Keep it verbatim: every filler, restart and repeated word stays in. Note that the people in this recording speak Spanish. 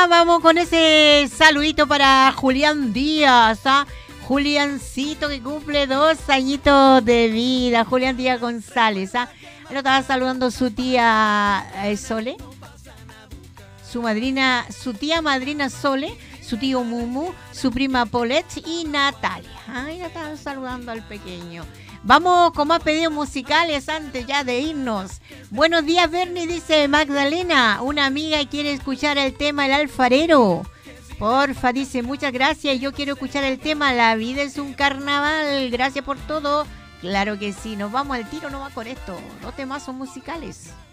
vamos con ese saludito para Julián Díaz, ¿ah? Juliancito que cumple dos añitos de vida, Julián Díaz González, ¿ah? Lo estaba saludando su tía eh, Sole, su madrina, su tía madrina Sole, su tío Mumu, su prima Paulette y Natalia. Ay, ya estaba saludando al pequeño. Vamos con más pedidos musicales antes ya de irnos. Buenos días, Bernie, dice Magdalena. Una amiga quiere escuchar el tema El Alfarero. Porfa, dice, muchas gracias. Yo quiero escuchar el tema La vida es un carnaval. Gracias por todo. Claro que sí. Nos vamos al tiro nomás con esto. Dos temazos musicales.